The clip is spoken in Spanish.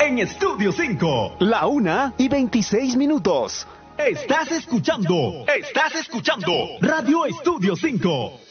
en Estudio 5. La 1:26. Estás escuchando Radio Estudio 5.